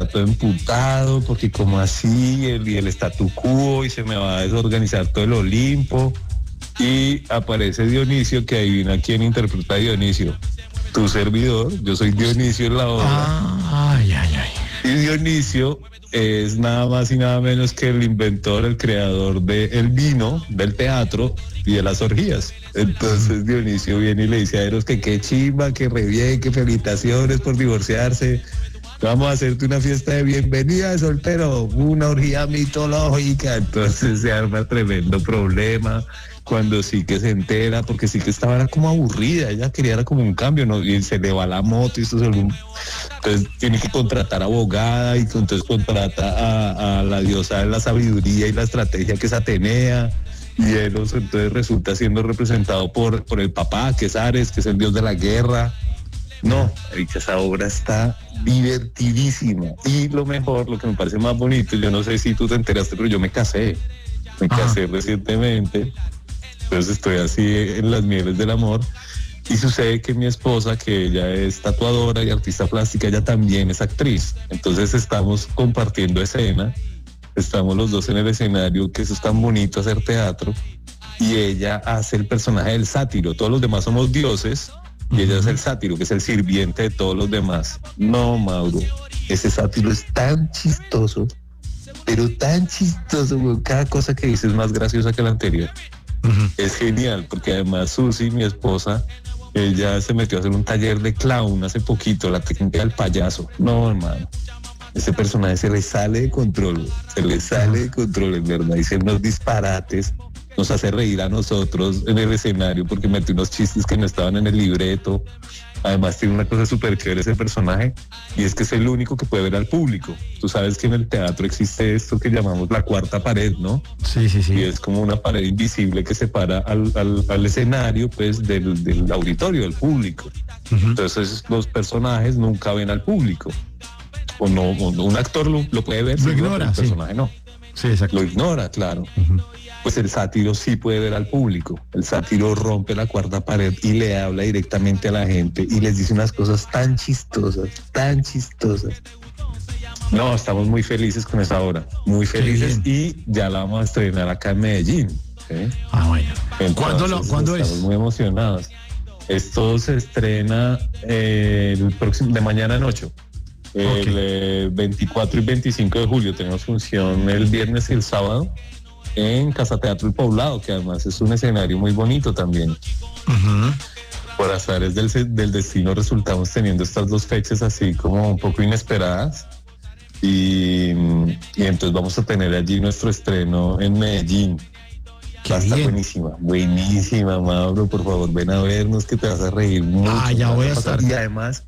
todo emputado, porque como así, y el statu quo, y se me va a desorganizar todo el Olimpo. Y aparece Dionisio, que adivina quién interpreta a Dionisio. Tu servidor, yo soy Dionisio en la obra. Ay. Y Dionisio es nada más y nada menos que el inventor, el creador del vino, del teatro y de las orgías. Entonces Dionisio viene y le dice a Eros que qué chimba, que re bien, que felicitaciones por divorciarse. Vamos a hacerte una fiesta de bienvenida de soltero, una orgía mitológica. Entonces se arma tremendo problema cuando sí que se entera, porque sí que estaba era como aburrida, ella quería era como un cambio, ¿no? Y se le va la moto y esto entonces tiene que contratar abogada y entonces contrata a la diosa de la sabiduría y la estrategia, que es Atenea, y Eros entonces resulta siendo representado por el papá, que es Ares, que es el dios de la guerra. No, esa obra está divertidísima. Y lo mejor, lo que me parece más bonito, yo no sé si tú te enteraste, pero yo me casé recientemente. Entonces estoy así en las mieles del amor. Y sucede que mi esposa, que ella es tatuadora y artista plástica, ella también es actriz. Entonces estamos compartiendo escena, estamos los dos en el escenario, que eso es tan bonito hacer teatro. Y ella hace el personaje del sátiro. Todos los demás somos dioses y ella es el sátiro, que es el sirviente de todos los demás. No, Mauro, ese sátiro es tan chistoso, pero tan chistoso, güey. Cada cosa que dice es más graciosa que la anterior. Es genial, porque además Susi, mi esposa, ella se metió a hacer un taller de clown hace poquito, la técnica del payaso. No, hermano, ese personaje se le sale de control, en verdad, dice unos disparates, nos hace reír a nosotros en el escenario porque mete unos chistes que no estaban en el libreto. Además tiene una cosa súper chévere ese personaje, y es que es el único que puede ver al público. Tú sabes que en el teatro existe esto que llamamos la cuarta pared, ¿no? Sí. Y es como una pared invisible que separa al escenario, pues, del auditorio, del público. Entonces los personajes nunca ven al público. O no, un actor lo puede ver, lo ignora, el personaje no. Sí, exacto. Lo ignora, claro. Pues el sátiro sí puede ver al público. El sátiro rompe la cuarta pared y le habla directamente a la gente y les dice unas cosas tan chistosas. No, estamos muy felices con esa obra, muy felices, y ya la vamos a estrenar acá en Medellín. ¿Sí? Bueno. Entonces, ¿Cuándo es? Estamos muy emocionados. Esto se estrena el próximo, de mañana en 8. El 24 y 25 de julio tenemos función el viernes y el sábado en Casa Teatro El Poblado, que además es un escenario muy bonito también. Por azares del destino resultamos teniendo estas dos fechas así como un poco inesperadas, y entonces vamos a tener allí nuestro estreno en Medellín. Va a estar buenísima, Mauro, por favor ven a vernos, que te vas a reír mucho. Ya voy a estar. Y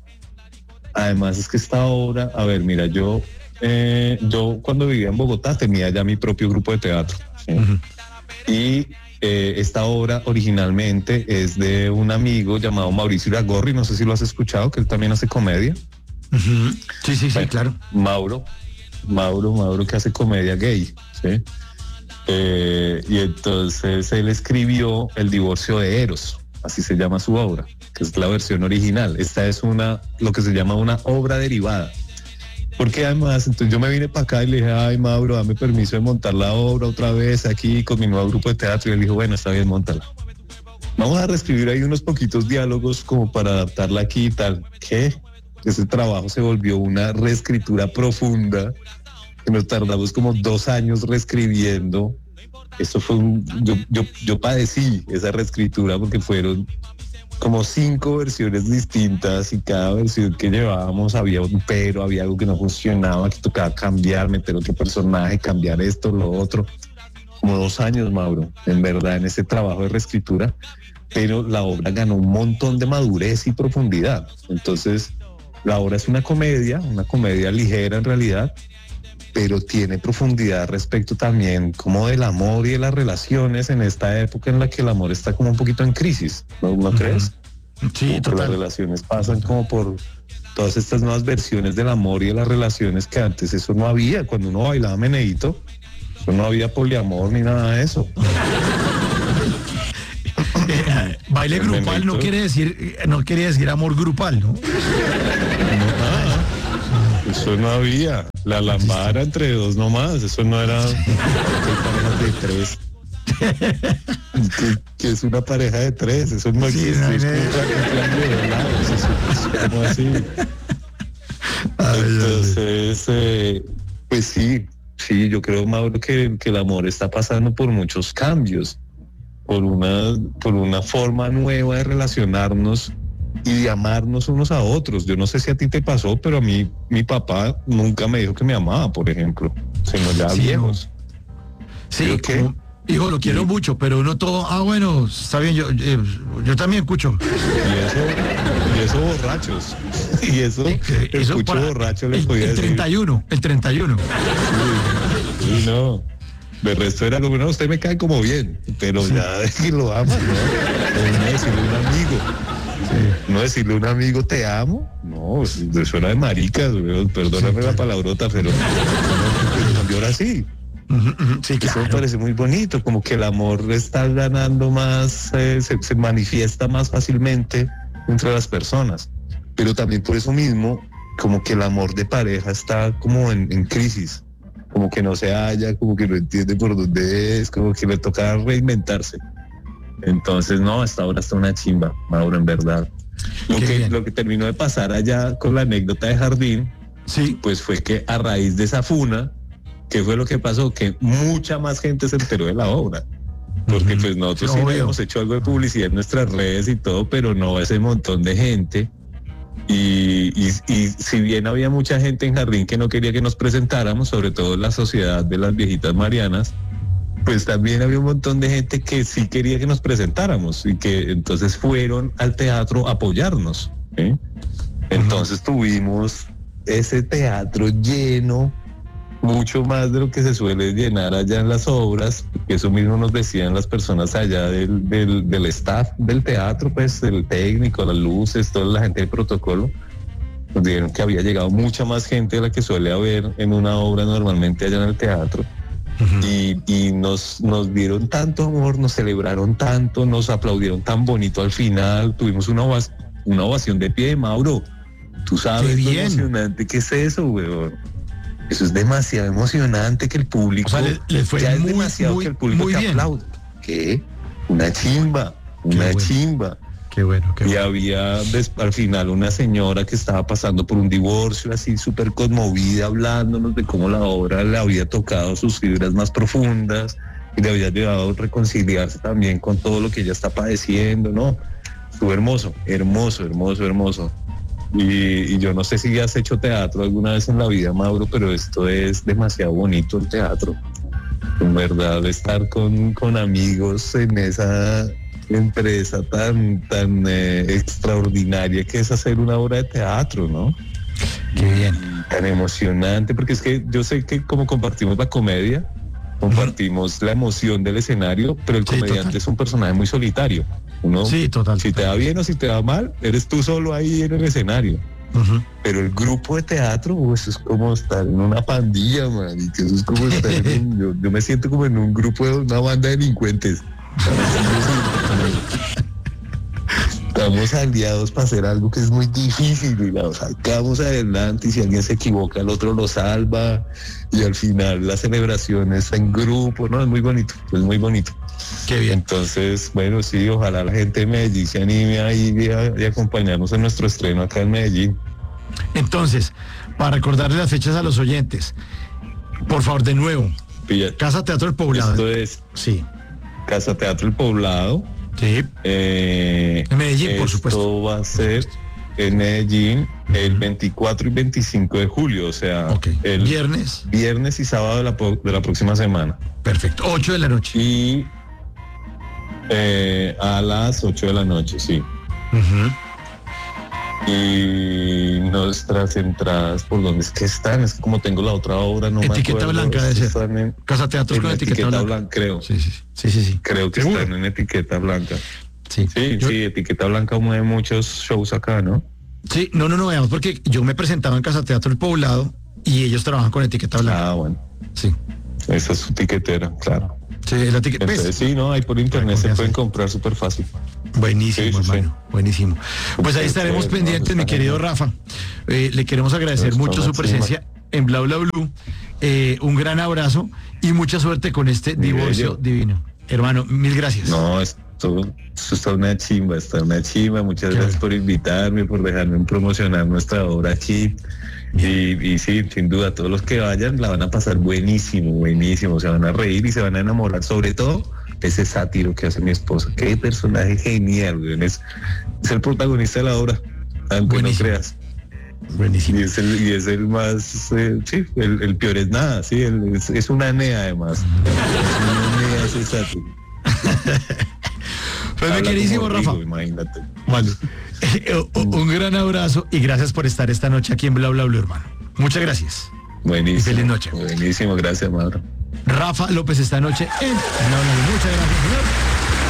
además es que esta obra, a ver, mira, yo cuando vivía en Bogotá tenía ya mi propio grupo de teatro, ¿sí? Y esta obra originalmente es de un amigo llamado Mauricio Iragorri, no sé si lo has escuchado, que él también hace comedia. Sí, bueno, claro. Mauro que hace comedia gay, ¿sí? Y entonces él escribió El divorcio de Eros, así se llama su obra, que es la versión original. Esta es lo que se llama una obra derivada. Porque además, entonces yo me vine para acá y le dije, ay, Mauro, dame permiso de montar la obra otra vez aquí con mi nuevo grupo de teatro. Y él dijo, bueno, está bien, móntala. Vamos a reescribir ahí unos poquitos diálogos como para adaptarla aquí y tal. ¿Qué? Ese trabajo se volvió una reescritura profunda, que nos tardamos como 2 años reescribiendo. Eso fue yo padecí esa reescritura porque fueron como 5 versiones distintas, y cada versión que llevábamos había un pero, había algo que no funcionaba, que tocaba cambiar, meter otro personaje, cambiar esto, lo otro. Como 2 años, Mauro, en verdad, en ese trabajo de reescritura, pero la obra ganó un montón de madurez y profundidad. Entonces, la obra es una comedia ligera en realidad, pero tiene profundidad respecto también como del amor y de las relaciones en esta época en la que el amor está como un poquito en crisis, ¿no crees? Sí, total. Las relaciones pasan como por todas estas nuevas versiones del amor y de las relaciones que antes eso no había. Cuando uno bailaba meneíto, eso no había poliamor ni nada de eso. Baile grupal no quiere decir amor grupal, ¿no? Eso no había. La lambada era entre dos nomás. Eso no era parejas de tres. que es una pareja de tres. Eso no existe. no, Es un plan de velados. Eso es como así. Entonces, pues sí, yo creo, Mauro, que el amor está pasando por muchos cambios, por una forma nueva de relacionarnos y de amarnos unos a otros. Yo no sé si a ti te pasó, pero a mí, mi papá nunca me dijo que me amaba, por ejemplo, sino ya viejos. Sí, como, hijo, lo quiero mucho, pero uno todo, bueno, está bien, yo también escucho. Y eso borrachos. Y eso escucho borracho le podía decir. El 31. Sí, no. De resto era como, no, usted me cae como bien, pero ya es que lo ama, ¿no? No decirle a un amigo. No decirle a un amigo te amo. No, eso era de maricas, perdóname la palabrota, pero ahora sí. Sí, claro. Eso me parece muy bonito, como que el amor está ganando más, se manifiesta más fácilmente entre las personas. Pero también por eso mismo, como que el amor de pareja está como en crisis, como que no se halla, como que no entiende por dónde es, como que le toca reinventarse. Entonces, no, hasta ahora está una chimba, Mauro, en verdad. Lo que terminó de pasar allá con la anécdota de Jardín, pues fue que a raíz de esa funa, ¿qué fue lo que pasó? Que mucha más gente se enteró de la obra. Porque pues nosotros sí hemos hecho algo de publicidad en nuestras redes y todo, pero no ese montón de gente. Y si bien había mucha gente en Jardín que no quería que nos presentáramos, sobre todo la Sociedad de las Viejitas Marianas, pues también había un montón de gente que sí quería que nos presentáramos y que entonces fueron al teatro a apoyarnos. Entonces tuvimos ese teatro lleno, mucho más de lo que se suele llenar allá en las obras, que eso mismo nos decían las personas allá del staff del teatro, pues el técnico, las luces, toda la gente del protocolo, nos dijeron que había llegado mucha más gente de la que suele haber en una obra normalmente allá en el teatro. Y nos dieron tanto amor, nos celebraron tanto, nos aplaudieron tan bonito al final, tuvimos una ovación de pie, Mauro. Tú sabes lo emocionante que es eso, weón. Eso es demasiado emocionante que el público, o sea, les fue ya muy, es demasiado muy, que el público muy te bien. aplaude. ¿Qué? Una chimba. Qué bueno. Y había al final una señora que estaba pasando por un divorcio, así súper conmovida, hablándonos de cómo la obra le había tocado sus fibras más profundas y le había ayudado a reconciliarse también con todo lo que ella está padeciendo, ¿no? Estuvo hermoso. Y yo no sé si has hecho teatro alguna vez en la vida, Mauro, pero esto es demasiado bonito, el teatro. En verdad, estar con amigos en esa empresa tan extraordinaria que es hacer una obra de teatro, ¿no? Qué bien. Tan emocionante, porque es que yo sé que como compartimos la comedia, compartimos la emoción del escenario, pero el comediante es un personaje muy solitario. Uno, si te va bien o si te va mal, eres tú solo ahí en el escenario. Pero el grupo de teatro, eso es como estar en una pandilla, man, y que eso es como estar yo me siento como en un grupo de una banda de delincuentes. Estamos aliados para hacer algo que es muy difícil y lo sacamos adelante, y si alguien se equivoca el otro lo salva, y al final la celebración es en grupo, ¿no? Es muy bonito. Qué bien. Entonces, bueno, sí, ojalá la gente de Medellín se anime ahí y acompañarnos en nuestro estreno acá en Medellín. Entonces, para recordarle las fechas a los oyentes, por favor, de nuevo, Casa Teatro El Poblado. Esto es Casa Teatro El Poblado. Sí. En Medellín, por supuesto. Esto va a ser en Medellín el 24 y 25 de julio, o sea, el viernes y sábado de la próxima semana. Perfecto, 8 de la noche. Y a las 8 de la noche, sí. Y nuestras entradas, ¿por dónde es que están? Es que como tengo la otra obra, no etiqueta me acuerdo. Blanca debe ser. Casa Teatro con etiqueta blanca, creo. Sí. Creo que ¿seguro? están en etiqueta blanca. Sí, etiqueta blanca mueve muchos shows acá, ¿no? Sí, no, digamos, porque yo me presentaba en Casa Teatro El Poblado y ellos trabajan con etiqueta blanca. Ah, bueno. Sí. Esa es su tiquetera, claro. Sí, entonces, sí, no, ahí por internet se pueden comprar súper fácil. Buenísimo, sí, hermano, buenísimo. Pues ahí estaremos pendientes, mi querido Rafa. Le queremos agradecer mucho su presencia en Bla Bla Blue. Un gran abrazo y mucha suerte con este divorcio divino. Hermano, mil gracias. No, esto está una chimba, Muchas gracias por invitarme, por dejarme promocionar nuestra obra aquí. Y sí, sin duda, todos los que vayan la van a pasar buenísimo, se van a reír y se van a enamorar, sobre todo ese sátiro que hace mi esposa. Qué personaje genial, güey. Es el protagonista de la obra, aunque buenísimo. No creas. Buenísimo. Y es el más, el peor es nada, sí, es una nea además. Es una nea ese sátiro. Pues mi queridísimo Rafa. Imagínate. Vale. Un gran abrazo y gracias por estar esta noche aquí en Bla Bla Bla, hermano. Muchas gracias. Buenísimo. Y feliz noche. Buenísimo, gracias, Mauro. Rafa López esta noche en Bla Bla Bla. Muchas gracias, señor.